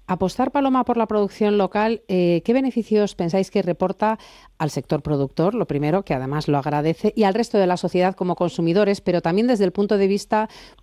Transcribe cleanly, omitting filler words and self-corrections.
Apostar, Paloma, por la producción local, ¿qué beneficios pensáis que reporta al sector productor? Lo primero, que además lo agradece, y al resto de la sociedad como consumidores, pero también desde el punto de vista